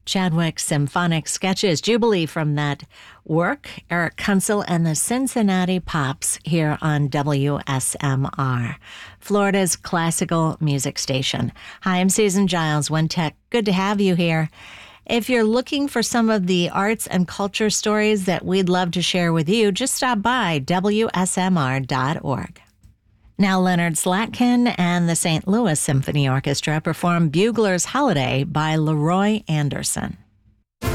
Chadwick Symphonic Sketches, Jubilee from that work. Eric Kunzel and the Cincinnati Pops here on WSMR, Florida's classical music station. Hi, I'm Susan Giles, One Tech. Good to have you here. If you're looking for some of the arts and culture stories that we'd love to share with you, just stop by WSMR.org. Now, Leonard Slatkin and the St. Louis Symphony Orchestra perform Bugler's Holiday by Leroy Anderson.